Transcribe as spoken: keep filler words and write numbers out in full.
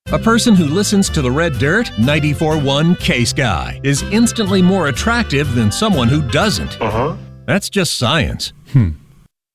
A person who listens to the Red Dirt ninety-four point one K-Sky is instantly more attractive than someone who doesn't. Uh-huh. That's just science. Hmm.